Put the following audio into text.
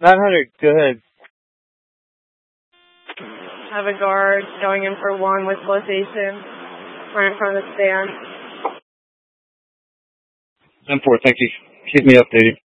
900, go ahead. Have a guard going in for 1 with flotation right in front of the stand. 10-4, thank you. Keep me updated.